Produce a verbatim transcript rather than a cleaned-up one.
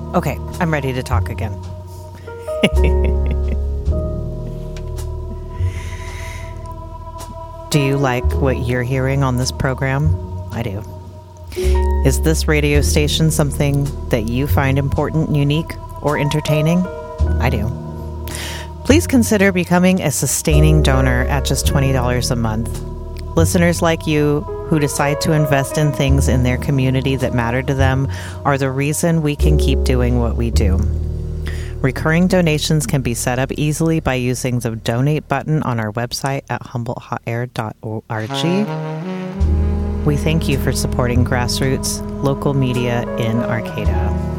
Okay, I'm ready to talk again. Do you like what you're hearing on this program? I do. Is this radio station something that you find important, unique, or entertaining? I do. Please consider becoming a sustaining donor at just twenty dollars a month. Listeners like you who decide to invest in things in their community that matter to them are the reason we can keep doing what we do. Recurring donations can be set up easily by using the donate button on our website at humboldt hot air dot org. We thank you for supporting grassroots local media in Arcata.